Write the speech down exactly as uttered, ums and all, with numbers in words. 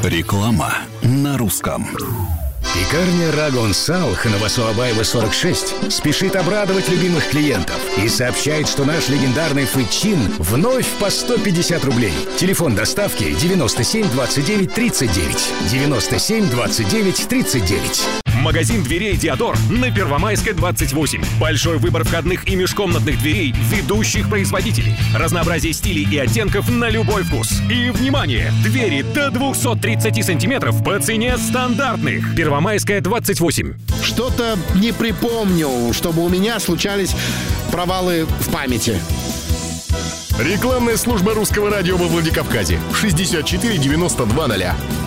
Реклама на русском. Пекарня Рагон Салх на Васуабаева сорок шесть спешит обрадовать любимых клиентов и сообщает, что наш легендарный фычин вновь по сто пятьдесят рублей. Телефон доставки девяносто семь двадцать девять тридцать девять. девяносто семь двадцать девять тридцать девять. Магазин дверей «Диодор» на Первомайской, двадцать восемь. Большой выбор входных и межкомнатных дверей ведущих производителей. Разнообразие стилей и оттенков на любой вкус. И, внимание! Двери до двухсот тридцати сантиметров по цене стандартных. Первомайская, двадцать восемь. Что-то не припомню, чтобы у меня случались провалы в памяти. Рекламная служба русского радио во Владикавказе. шестьдесят четыре девяносто два ноля.